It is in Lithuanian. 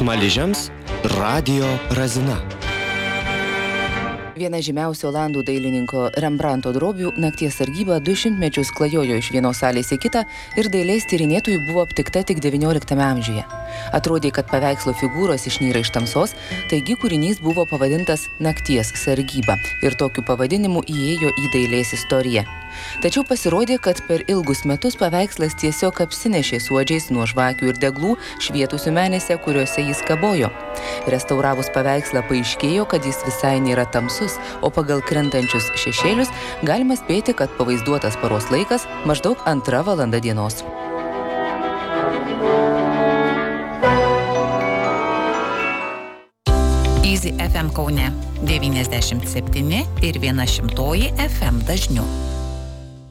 Smaližiams radijo razina. Vienas žymiausių olandų dailininko Rembrandto drobių nakties sargyba 200 mečius klajojo iš vienos salės į kitą ir dailės tyrinėtojų buvo aptikta tik XIX amžiuje. Atrodė, kad paveikslo figūros išnyra iš tamsos, taigi kūrinys buvo pavadintas Nakties sargyba ir tokiu pavadinimu įėjo į dailės istoriją. Tačiau pasirodė, kad per ilgus metus paveikslas tiesiog apsinešė suodžiais nuo žvakių ir deglų švietusių menėse, kuriuose jis kabojo. Restauravus paveikslą paaiškėjo, kad jis visai nėra tamsus, o pagal krentančius šešėlius galima spėti, kad pavaizduotas paros laikas maždaug 2 valanda dienos. Easy FM Kaune 97 ir 100 FM dažniu.